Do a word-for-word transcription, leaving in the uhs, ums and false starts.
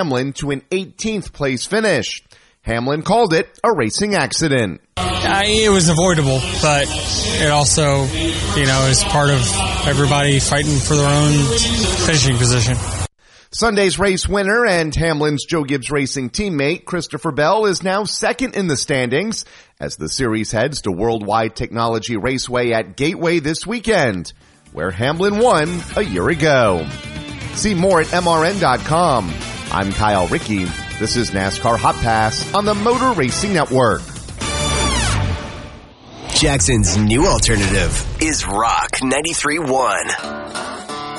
Hamlin to an eighteenth place finish. Hamlin called it a racing accident. Uh, it was avoidable, but it also, you know, is part of everybody fighting for their own finishing position. Sunday's race winner and Hamlin's Joe Gibbs Racing teammate Christopher Bell is now second in the standings as the series heads to Worldwide Technology Raceway at Gateway this weekend, where Hamlin won a year ago. See more at M R N dot com. I'm Kyle Rickey. This is NASCAR Hot Pass on the Motor Racing Network. Jackson's new alternative is Rock ninety-three point one.